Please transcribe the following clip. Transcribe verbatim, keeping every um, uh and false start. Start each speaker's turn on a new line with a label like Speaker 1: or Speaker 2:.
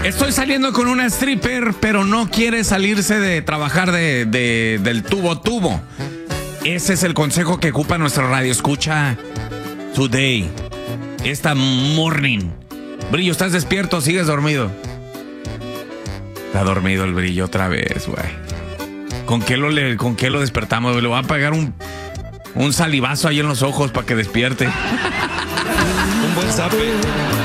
Speaker 1: Estoy saliendo con una stripper, pero no quiere salirse de trabajar de, de, del tubo tubo. Ese es el consejo que ocupa nuestra radio escucha today. Esta morning. Brillo, ¿estás despierto o sigues dormido? Está dormido el Brillo otra vez, güey. ¿Con qué lo, le, con qué lo despertamos? Le voy a pegar un, un salivazo ahí en los ojos para que despierte.
Speaker 2: Un buen zape.